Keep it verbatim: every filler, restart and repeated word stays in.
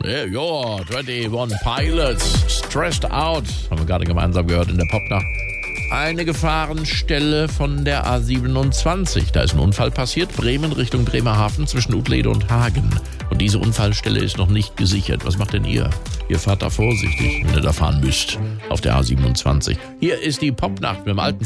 Yeah, ja, einundzwanzig Pilots, Stressed Out, haben wir gerade gemeinsam gehört in der Popnacht. Eine Gefahrenstelle von der A siebenundzwanzig. Da ist ein Unfall passiert, Bremen Richtung Bremerhaven zwischen Utlede und Hagen. Und diese Unfallstelle ist noch nicht gesichert. Was macht denn ihr? Ihr fahrt da vorsichtig, wenn ihr da fahren müsst, auf der A siebenundzwanzig. Hier ist die Popnacht mit dem alten